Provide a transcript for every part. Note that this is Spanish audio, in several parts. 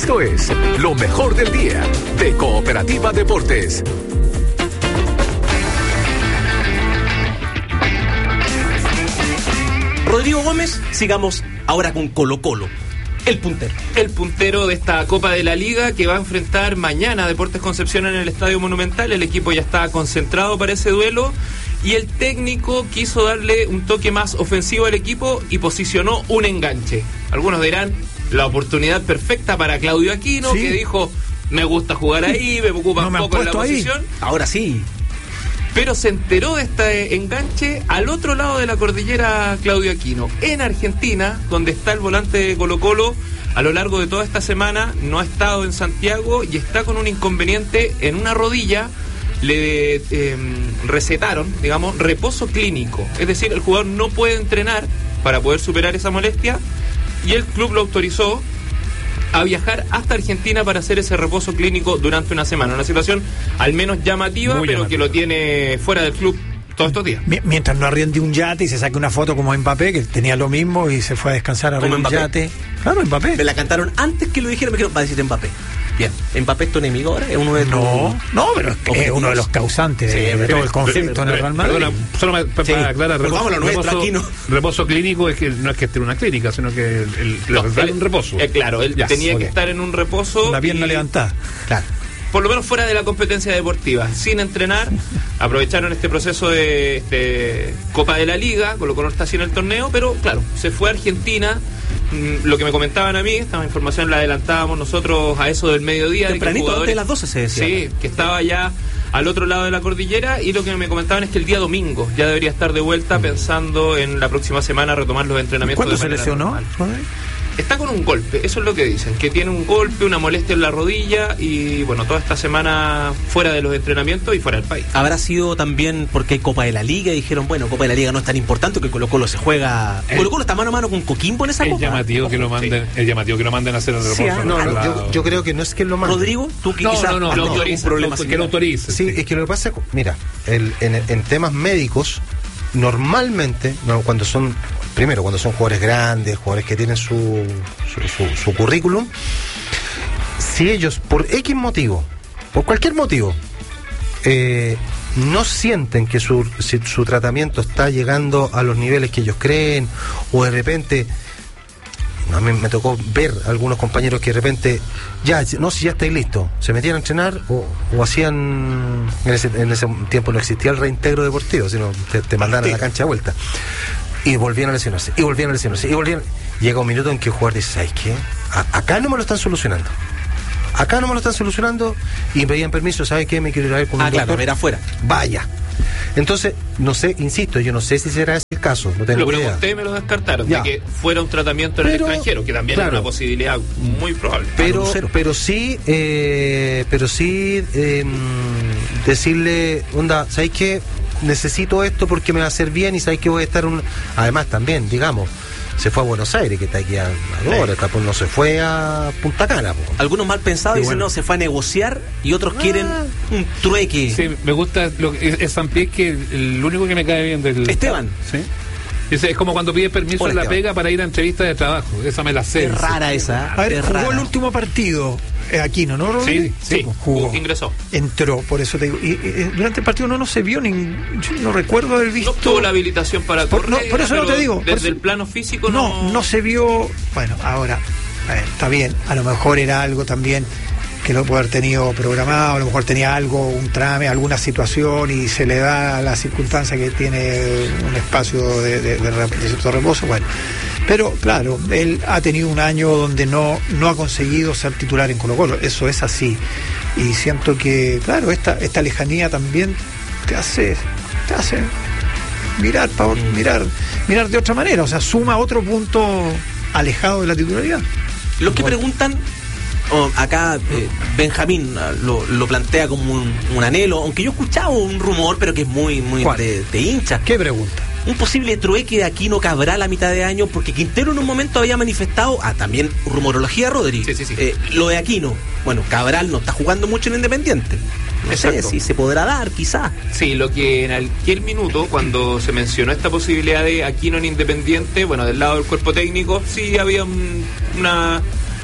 Esto es lo mejor del día de Cooperativa Deportes. Rodrigo Gómez, sigamos ahora con Colo-Colo. El puntero de esta Copa de la Liga, que va a enfrentar mañana a Deportes Concepción en el Estadio Monumental. El equipo ya está concentrado para ese duelo y el técnico quiso darle un toque más ofensivo al equipo y posicionó un enganche. Algunos dirán, la oportunidad perfecta para Claudio Aquino, ¿sí? Que dijo, me gusta jugar ahí, me ocupa un poco en la posición. Ahora sí. Pero se enteró de este enganche al otro lado de la cordillera Claudio Aquino, en Argentina, donde está el volante de Colo-Colo. A lo largo de toda esta semana no ha estado en Santiago y está con un inconveniente en una rodilla. Le recetaron, digamos, reposo clínico. Es decir, el jugador no puede entrenar para poder superar esa molestia y el club lo autorizó a viajar hasta Argentina para hacer ese reposo clínico durante una semana. Una situación al menos llamativa, pero llamativa, que lo tiene fuera del club todos estos días. Mientras no arriende un yate y se saque una foto como Mbappé, que tenía lo mismo y se fue a descansar a un yate. Claro, Mbappé. Me la cantaron antes que lo dijera, me dijeron, va a decir Mbappé. Bien, ¿Mbappé es tu enemigo ahora? ¿Es uno de No, pero es que es uno de los causantes de todo el conflicto en el Real Madrid. Perdona, solo para aclarar, reposo clínico es que no es que esté en una clínica, sino que le dan un reposo. Claro, él tenía que estar en un reposo. La pierna levantada. Claro. Por lo menos fuera de la competencia deportiva, sin entrenar. Aprovecharon este proceso de Copa de la Liga, Colo-Colo está así en el torneo, pero claro, se fue a Argentina. Lo que me comentaban a mí, esta información la adelantábamos nosotros a eso del mediodía. Tempranito, antes de las 12 se decía. Sí, que estaba ya al otro lado de la cordillera, y lo que me comentaban es que el día domingo ya debería estar de vuelta, pensando en la próxima semana retomar los entrenamientos. ¿Cuándo se lesionó? Está con un golpe, eso es lo que dicen, que tiene un golpe, una molestia en la rodilla y bueno, toda esta semana fuera de los entrenamientos y fuera del país. ¿Habrá sido también porque hay Copa de la Liga y dijeron, bueno, Copa de la Liga no es tan importante que Colo-Colo se juega... Colo-Colo está mano a mano con Coquimbo en esa Copa. Es llamativo que lo manden a hacer el reposo. Yo creo que no es que lo manden. Rodrigo, tú que quizás un problema que lo autorice. Sí, es que lo que pasa, mira, en temas médicos, normalmente, cuando son jugadores grandes, jugadores que tienen su currículum, si ellos por X motivo, por cualquier motivo, no sienten que su tratamiento está llegando a los niveles que ellos creen, o de repente, a mí me tocó ver algunos compañeros que de repente, si ya estáis listos, se metían a entrenar o hacían, en ese tiempo no existía el reintegro deportivo, sino te mandaban a la cancha de vuelta. Y volvían a lesionarse. Llega un minuto en que el jugador dice, ¿sabes qué? Acá no me lo están solucionando. Y me pedían permiso, ¿sabes qué? Me quiero ir a ver con un doctor. Claro, era afuera. Vaya. Entonces, no sé, insisto, yo no sé si será ese el caso. No tengo lo idea. Pregunté y me lo descartaron, de que fuera un tratamiento en el extranjero, que también es una posibilidad muy probable. Pero sí, decirle, ¿sabes qué? Necesito esto porque me va a hacer bien y sabes que voy a estar además también, digamos, se fue a Buenos Aires, que está aquí a 2 horas, no se fue a Punta Cana. Algunos mal pensados dicen, no, se fue a negociar, y otros quieren un trueque. Sí, me gusta es Sampié, que el único que me cae bien del Esteban. Sí. Es como cuando pide permiso en la pega para ir a entrevistas de trabajo. Esa me la sé. Es rara esa. A ver, jugó el último partido Aquino, ¿no, Rodrigo? Sí, jugó. Ingresó. Entró, por eso te digo. Y durante el partido no se vio yo no recuerdo haber visto. No tuvo la habilitación para correr. Por eso no te digo. Desde el plano físico no se vio. Bueno, ahora, está bien. A lo mejor era algo también que lo puede haber tenido programado, a lo mejor tenía algo, un trame, alguna situación, y se le da la circunstancia que tiene un espacio de cierto reposo, bueno. Pero claro, él ha tenido un año donde no ha conseguido ser titular en Colo-Colo, eso es así. Y siento que, claro, esta lejanía también te hace mirar de otra manera, o sea, suma otro punto alejado de la titularidad. Los que preguntan, acá Benjamín lo plantea como un anhelo, aunque yo he escuchado un rumor, pero que es muy de hincha. ¿Qué pregunta? Un posible trueque de Aquino Cabral a mitad de año, porque Quintero en un momento había manifestado, también rumorología, Rodri, sí. lo de Aquino. Bueno, Cabral no está jugando mucho en Independiente. No sé si se podrá dar, quizás. Sí, lo que en aquel minuto, cuando se mencionó esta posibilidad de Aquino en Independiente, bueno, del lado del cuerpo técnico, sí había una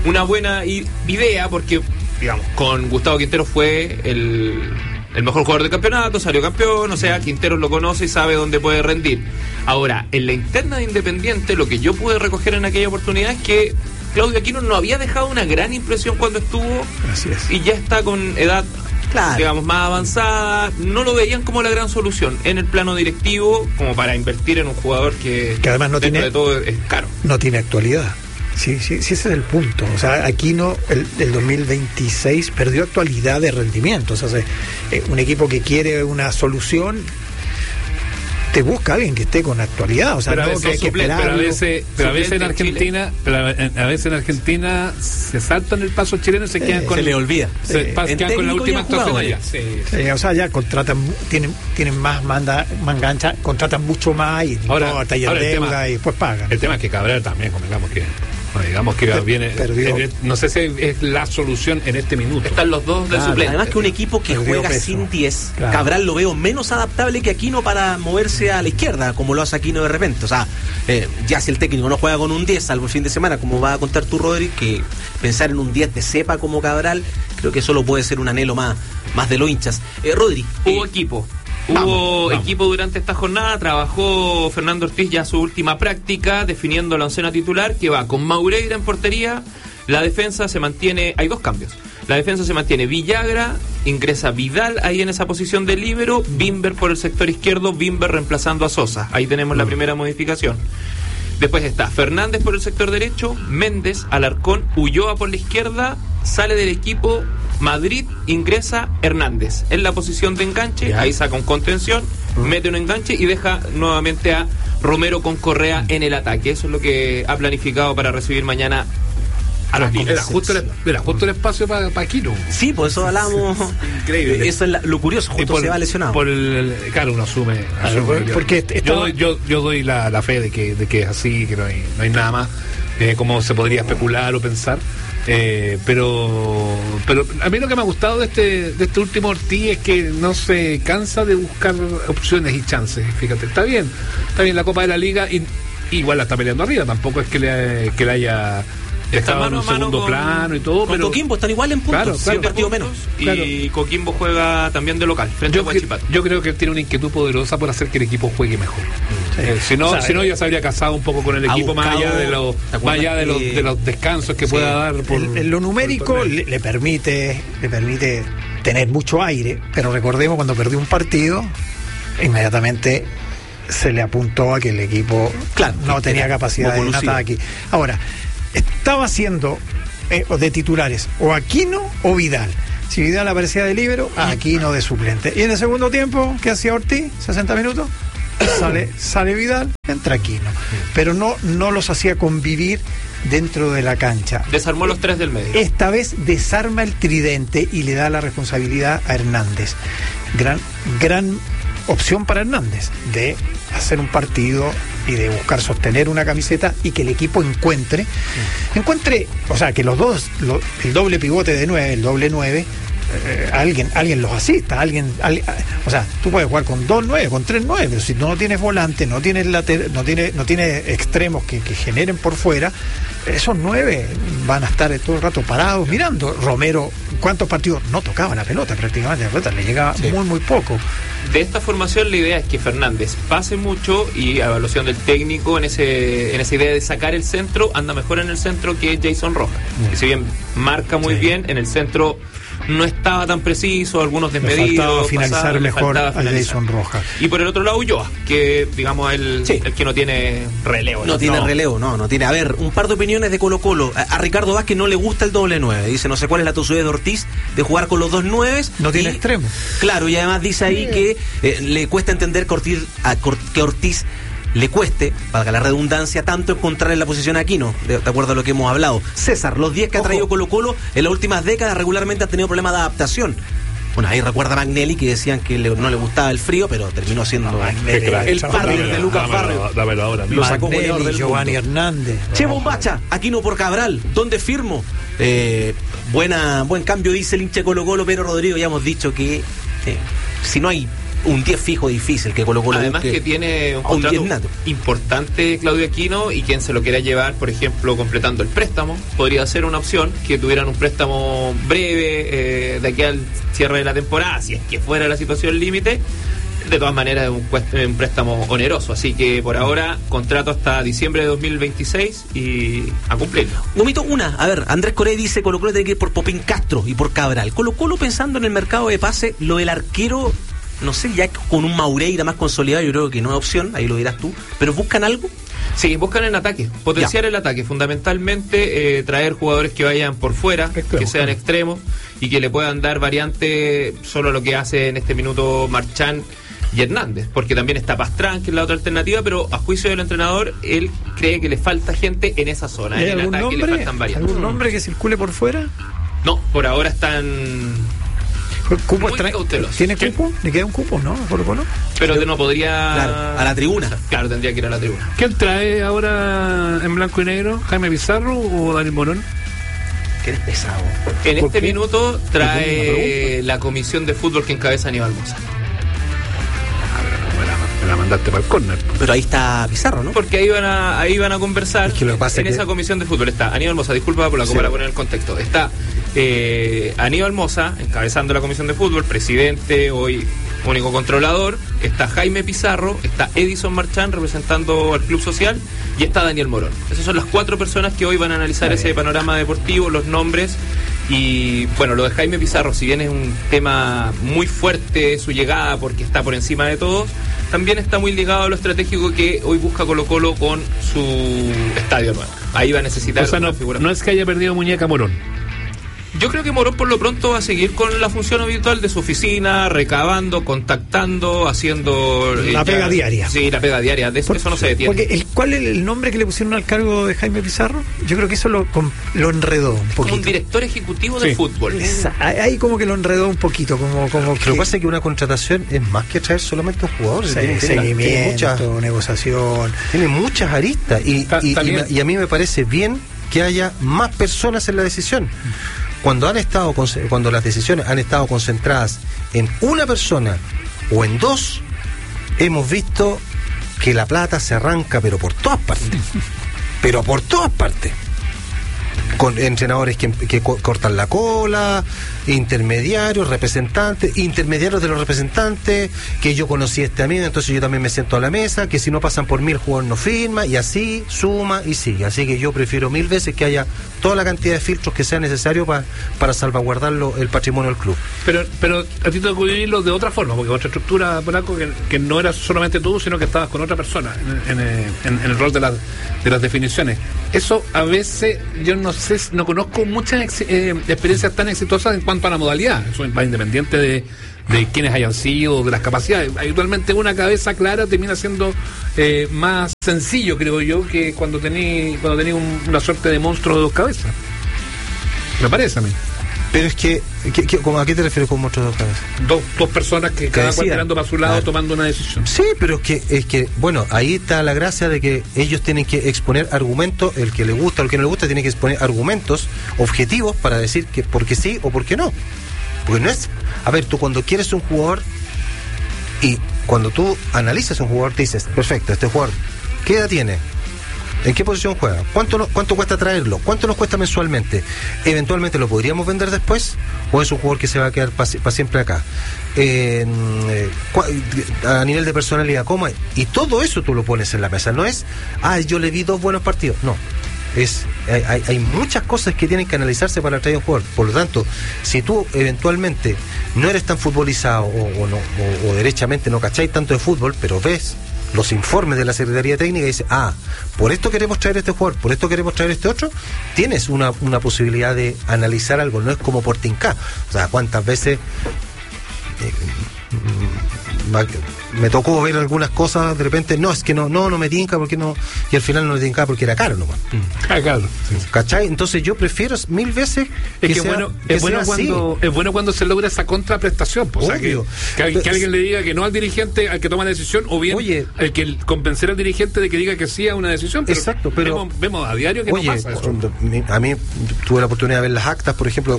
una buena idea, porque, digamos, con Gustavo Quinteros fue el mejor jugador del campeonato, salió campeón, o sea, Quinteros lo conoce y sabe dónde puede rendir. Ahora, en la interna de Independiente, lo que yo pude recoger en aquella oportunidad es que Claudio Aquino no había dejado una gran impresión cuando estuvo. Así es. Y ya está con edad, digamos, más avanzada. No lo veían como la gran solución en el plano directivo, como para invertir en un jugador que además no tiene, de todo es caro. No tiene actualidad. Sí, ese es el punto. O sea, Aquino, el 2026 perdió actualidad de rendimiento. O sea, un equipo que quiere una solución te busca alguien que esté con actualidad. O sea, pero no que hay que esperar. Pero a veces en Argentina, se saltan el paso chileno y se quedan con... Se le olvida. Quedan con la última actuación allá. O sea, ya contratan, tienen más mangancha, contratan mucho más y ahora deuda y después pagan. El tema es que Cabral también, digamos que viene, no sé si es la solución en este minuto. Están los dos de suplente. Además que un equipo que juega sin 10, Cabral lo veo menos adaptable que Aquino para moverse a la izquierda, como lo hace Aquino de repente. O sea, ya si el técnico no juega con un 10, salvo el fin de semana, como va a contar tú, Rodri, que pensar en un 10 de cepa como Cabral, creo que solo puede ser un anhelo más de los hinchas. Rodri. Hubo equipo. Hubo equipo durante esta jornada, trabajó Fernando Ortiz ya su última práctica, definiendo la oncena titular, que va con Maureira en portería. La defensa se mantiene, hay dos cambios. La defensa se mantiene Villagra, ingresa Vidal ahí en esa posición de líbero, Bimber por el sector izquierdo, Bimber reemplazando a Sosa. Ahí tenemos la primera modificación. Después está Fernández por el sector derecho, Méndez, Alarcón, Ulloa por la izquierda, sale del equipo Madrid, ingresa Hernández en la posición de enganche, ahí saca un contención, mete un enganche y deja nuevamente a Romero con Correa en el ataque. Eso es lo que ha planificado para recibir mañana a los Lions. Era justo el espacio para Aquino. Sí, por eso hablamos. Increíble. Eso es lo curioso, justo se va lesionado. Claro, uno asume porque yo doy la fe de que es así, que no hay nada más como se podría especular o pensar. Pero a mí lo que me ha gustado de este último Ortiz es que no se cansa de buscar opciones y chances. Fíjate, está bien la Copa de la Liga y igual la está peleando arriba, tampoco es que le haya estado en un segundo plano y todo, pero Coquimbo están igual en puntos, claro, un partido menos. Y Coquimbo juega también de local frente a Huachipato. Yo creo que él tiene una inquietud poderosa por hacer que el equipo juegue mejor. Si no ya se habría casado un poco con el equipo, más allá de los descansos que pueda dar en lo numérico le permite tener mucho aire, pero recordemos cuando perdió un partido inmediatamente se le apuntó a que el equipo no tenía capacidad de un ataque. Ahora, estaba haciendo de titulares o Aquino o Vidal. Si Vidal aparecía de líbero, Aquino de suplente. Y en el segundo tiempo, ¿qué hacía Ortiz? 60 minutos. Sale Vidal, entra Aquino. Pero no los hacía convivir dentro de la cancha. Desarmó los tres del medio. Esta vez desarma el tridente y le da la responsabilidad a Hernández. Gran opción para Hernández de hacer un partido y de buscar sostener una camiseta y que el equipo encuentre, o sea, que los dos, el doble pivote de 9, el doble 9, alguien los asista, o sea, tú puedes jugar con 2 9, con 3 9, pero si no tienes volante, no tienes extremos que generen por fuera, esos 9 van a estar todo el rato parados mirando. Romero, ¿cuántos partidos no tocaba la pelota? Prácticamente la pelota le llegaba muy poco. De esta formación la idea es que Fernández pase mucho y a evaluación del técnico en esa idea de sacar el centro, anda mejor en el centro que Jason Rojas, que si bien marca muy bien, en el centro no estaba tan preciso, algunos desmedidos. Le faltaba finalizar mejor a Jason Rojas. Y por el otro lado Ulloa, que digamos el que no tiene relevo. No tiene. A ver, un par de opiniones de Colo Colo. A Ricardo Vázquez no le gusta el doble 9. Dice, no sé cuál es la tosudez de Ortiz de jugar con los 2 9. No tiene extremo. Claro, y además dice ahí que le cuesta entender que Ortiz le cueste, valga la redundancia, tanto encontrar en la posición a Aquino, de acuerdo a lo que hemos hablado. César, los 10 que ha traído Colo Colo en las últimas décadas regularmente han tenido problemas de adaptación. Bueno, ahí recuerda a Magnelli, que decían que no le gustaba el frío, pero terminó siendo el partner de Lucas Barrio. Dámelo ahora. Lo sacó goleador del Giovanni Hernández. Che Bombacha, Aquino por Cabral, ¿dónde firmo? Buen cambio, dice el hincha Colo Colo, pero Rodrigo, ya hemos dicho que si no hay un 10 fijo difícil que Colo-Colo además que tiene un contrato importante Claudio Aquino, y quien se lo quiera llevar, por ejemplo, completando el préstamo, podría ser una opción que tuvieran un préstamo breve de aquí al cierre de la temporada, si es que fuera la situación límite. De todas maneras es un préstamo oneroso, así que por ahora contrato hasta diciembre de 2026 y a cumplirlo. Gomito, a ver, Andrés Corey dice Colo-Colo tiene que ir por Popín Castro y por Cabral. Colo-Colo, pensando en el mercado de pase, lo del arquero, no sé, ya con un Maureira más consolidado, yo creo que no es opción, ahí lo dirás tú, pero ¿buscan algo? Sí, buscan el ataque, potenciar el ataque, fundamentalmente traer jugadores que vayan por fuera, que sean extremos y que le puedan dar variante solo a lo que hace en este minuto Marchán y Hernández, porque también está Pastrán, que es la otra alternativa, pero a juicio del entrenador, él cree que le falta gente en esa zona, en el ataque le faltan variantes. ¿Algún nombre que circule por fuera? No, por ahora están ¿Cupo muy cautelosos. ¿Tiene cupo? ¿Le queda un cupo, no? ¿Colo-Colo? Pero no podría... Claro, a la tribuna. Claro, tendría que ir a la tribuna. ¿Quién trae ahora en blanco y negro? ¿Jaime Pizarro o Daniel Morón? Que eres pesado. En este minuto trae la comisión de fútbol que encabeza Aníbal Mosa. Me la mandaste para el córner. Pero ahí está Pizarro, ¿no? Porque ahí van a conversar. Es que lo que pasa en esa comisión de fútbol está Aníbal Mosa, disculpa por la para poner el contexto. Está Aníbal Mosa encabezando la comisión de fútbol, presidente, hoy único controlador. Está Jaime Pizarro, está Edison Marchán representando al Club Social, y está Daniel Morón. Esas son las 4 personas que hoy van a analizar ese panorama deportivo, los nombres. Y bueno, lo de Jaime Pizarro, si bien es un tema muy fuerte su llegada porque está por encima de todos, también está muy ligado a lo estratégico que hoy busca Colo-Colo con su estadio nuevo. Ahí va a necesitar una figura. No es que haya perdido muñeca Morón. Yo creo que Morón por lo pronto va a seguir con la función habitual de su oficina, recabando, contactando, haciendo... La pega diaria. Sí, la pega diaria, eso no se detiene. Porque ¿cuál es el nombre que le pusieron al cargo de Jaime Pizarro? Yo creo que eso lo enredó un poquito. Como un director ejecutivo de fútbol. Ahí como que lo enredó un poquito. Como Lo que pasa es que una contratación es más que traer solamente un jugador. Seguimiento, negociación. Tiene muchas aristas y a mí me parece bien que haya más personas en la decisión. Cuando las decisiones han estado concentradas en una persona o en dos, hemos visto que la plata se arranca pero por todas partes. Con entrenadores que cortan la cola, intermediarios, representantes, intermediarios de los representantes, que yo conocí a este amigo, entonces yo también me siento a la mesa, que si no pasan por mí el jugador no firma, y así suma y sigue. Así que yo prefiero 1000 veces que haya toda la cantidad de filtros que sea necesario para salvaguardar el patrimonio del club. Pero a ti te tocó vivirlo de otra forma, porque otra estructura, Polaco, que no era solamente tú, sino que estabas con otra persona en el rol de las definiciones. Eso a veces yo no conozco muchas experiencias tan exitosas en cuanto a la modalidad. Eso va independiente de quienes hayan sido, de las capacidades. Habitualmente una cabeza clara termina siendo más sencillo, creo yo, que cuando tenía una suerte de monstruo de 2 cabezas. Me parece a mí. Pero es que ¿a qué te refieres con monstruo de 2 cabezas? Dos personas que cada cual mirando para su lado, tomando una decisión. Sí, pero es que bueno, ahí está la gracia de que ellos tienen que exponer argumentos, el que le gusta o el que no le gusta tiene que exponer argumentos objetivos para decir que por qué sí o por qué no. Porque no es... A ver, tú cuando quieres un jugador y cuando tú analizas un jugador te dices, perfecto, este jugador, ¿qué edad tiene? ¿En qué posición juega? ¿Cuánto cuesta traerlo? ¿Cuánto nos cuesta mensualmente? ¿Eventualmente lo podríamos vender después? ¿O es un jugador que se va a quedar para siempre acá? A nivel de personalidad, ¿cómo es? Y todo eso tú lo pones en la mesa. No es, yo le vi 2 buenos partidos. No. Hay muchas cosas que tienen que analizarse para traer un jugador. Por lo tanto, si tú eventualmente no eres tan futbolizado o derechamente no cacháis tanto de fútbol, pero ves los informes de la Secretaría Técnica y dices, por esto queremos traer este jugador, por esto queremos traer este otro, tienes una posibilidad de analizar algo. No es como por tincar. O sea, cuántas veces me tocó ver algunas cosas de repente, es que no me tinca porque no, y al final no me tinca porque era caro nomás. Claro. Sí. ¿Cachai? Entonces yo prefiero 1000 veces es bueno cuando se logra esa contraprestación, pues, o sea, que alguien le diga que no al dirigente al que toma la decisión, o bien el que convencer al dirigente de que diga que sí a una decisión. Pero exacto, pero vemos a diario que no pasa eso. A mí tuve la oportunidad de ver las actas, por ejemplo, de cuando se trajo a Sibeli y a Morantes. Morante,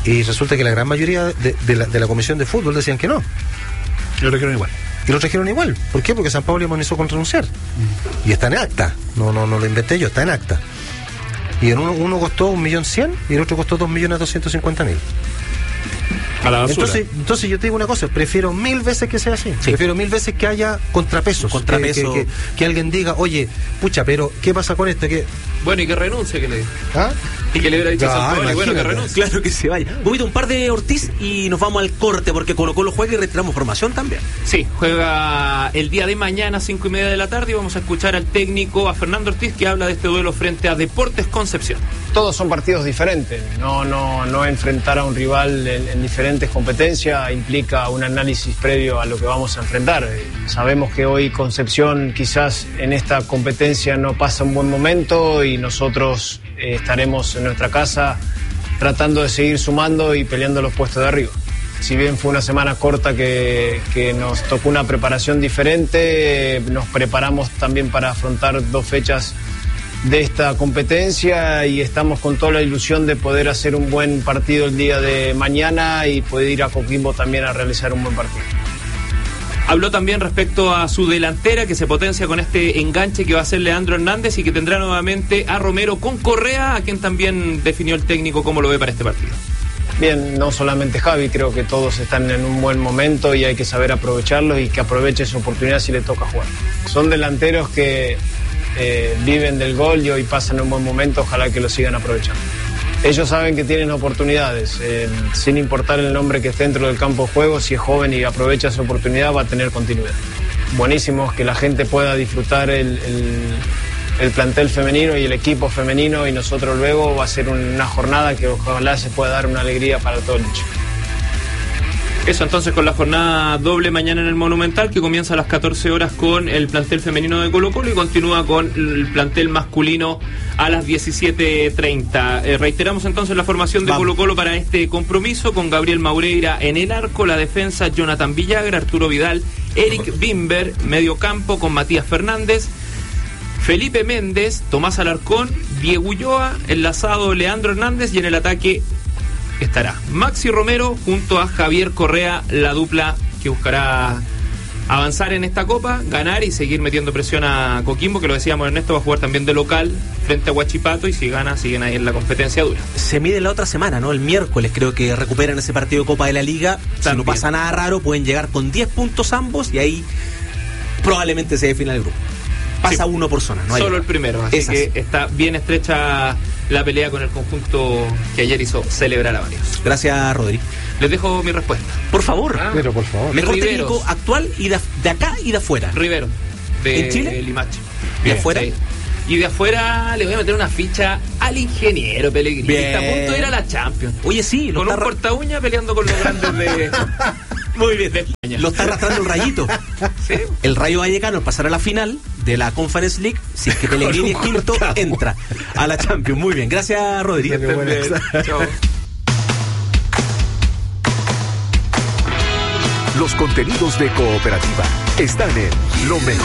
Y resulta que la gran mayoría de la comisión de fútbol decían que no. Y lo trajeron igual. Y lo trajeron igual. ¿Por qué? Porque San Pablo amonizó con renunciar. Y está en acta. No lo inventé yo, está en acta. Y en uno costó 1.100.000 y el otro costó 2.250.000. A la basura. Entonces yo te digo una cosa, prefiero 1000 veces que sea así. Sí. Prefiero 1000 veces que haya contrapesos. Que alguien diga, oye, pucha, pero ¿qué pasa con esto? Bueno, y que renuncie, que le diga. ¿Ah? Y que le hubiera dicho a San Pablo, bueno, que renuncie. Claro que se vaya. Un par de Ortiz y nos vamos al corte, porque Colo-Colo juega y retiramos formación también. Sí, juega el día de mañana, 5:30 de la tarde, y vamos a escuchar al técnico, a Fernando Ortiz, que habla de este duelo frente a Deportes Concepción. Todos son partidos diferentes, no enfrentar a un rival en diferentes competencias implica un análisis previo a lo que vamos a enfrentar. Sabemos que hoy Concepción quizás en esta competencia no pasa un buen momento y nosotros estaremos en nuestra casa tratando de seguir sumando y peleando los puestos de arriba. Si bien fue una semana corta que nos tocó una preparación diferente, nos preparamos también para afrontar 2 fechas de esta competencia y estamos con toda la ilusión de poder hacer un buen partido el día de mañana y poder ir a Coquimbo también a realizar un buen partido. Habló también respecto a su delantera, que se potencia con este enganche que va a hacer Leandro Hernández y que tendrá nuevamente a Romero con Correa, a quien también definió el técnico cómo lo ve para este partido. Bien, no solamente Javi, creo que todos están en un buen momento y hay que saber aprovecharlos y que aproveche su oportunidad si le toca jugar. Son delanteros que viven del gol y hoy pasan un buen momento, ojalá que lo sigan aprovechando. Ellos saben que tienen oportunidades, sin importar el nombre que esté dentro del campo de juego, si es joven y aprovecha su oportunidad va a tener continuidad. Buenísimo que la gente pueda disfrutar el plantel femenino y el equipo femenino y nosotros luego va a ser una jornada que ojalá se pueda dar una alegría para todo el hecho. Eso entonces con la jornada doble mañana en el Monumental, que comienza a las 14 horas con el plantel femenino de Colo-Colo y continúa con el plantel masculino a las 17:30. Reiteramos entonces la formación de Colo-Colo para este compromiso, con Gabriel Maureira en el arco, la defensa Jonathan Villagra, Arturo Vidal, Eric Bimber, medio campo con Matías Fernández, Felipe Méndez, Tomás Alarcón, Diego Ulloa, enlazado Leandro Hernández y en el ataque estará Maxi Romero junto a Javier Correa, la dupla que buscará avanzar en esta copa, ganar y seguir metiendo presión a Coquimbo, que lo decíamos, Ernesto va a jugar también de local frente a Huachipato y si gana siguen ahí en la competencia dura. Se mide la otra semana, ¿no? El miércoles creo que recuperan ese partido de Copa de la Liga. También. Si no pasa nada raro pueden llegar con 10 puntos ambos y ahí probablemente se defina el grupo. Pasa uno por zona, no hay solo el primero, así que está bien estrecha la pelea con el conjunto que ayer hizo celebrar a varios. Gracias, Rodri. Les dejo mi respuesta. Por favor. Pero por favor. Mejor técnico actual y de acá y de afuera. Rivero, de ¿En Chile? Limache. ¿De afuera? Sí. Y de afuera le voy a meter una ficha al ingeniero Pellegrini. Bien. Está a punto de ir a la Champions. Oye, sí. Con un corta uña peleando con los grandes de... Muy bien. Lo está arrastrando el Rayito. ¿Sí? El Rayo Vallecano, al pasar a la final de la Conference League, si es que Pellegrini es quinto, entra a la Champions. Muy bien. Gracias, Rodríguez. Chao. Los contenidos de Cooperativa están en Lo Mejor